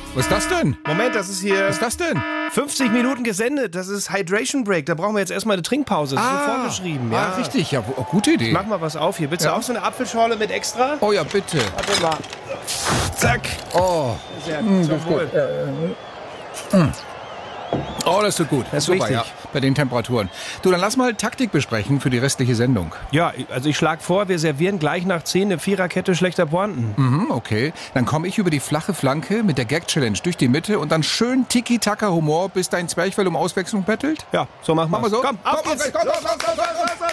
Was ist das denn? Moment, das ist hier Was ist das denn? 50 Minuten gesendet. Das ist Hydration Break. Da brauchen wir jetzt erstmal eine Trinkpause. Das ist so vorgeschrieben. Ja, richtig. Ja, gute Idee. Mach mal was auf hier. Willst du auch so eine Apfelschorle mit extra? Oh ja, bitte. Warte mal. Zack. Oh, Sehr gut. Zum Wohl. oh, das ist so gut. Das ist super, richtig. ja, bei den Temperaturen. Du, dann lass mal Taktik besprechen für die restliche Sendung. Ja, also ich schlage vor, wir servieren gleich nach 10 eine Viererkette schlechter Pointen. Mhm, okay. Dann komme ich über die flache Flanke mit der Gag-Challenge durch die Mitte und dann schön Tiki-Taka-Humor, bis dein Zwerchfell um Auswechslung bettelt? Ja, so machen Machen wir so? Komm, auf Komm, geht's. komm, komm, komm, komm, komm, komm.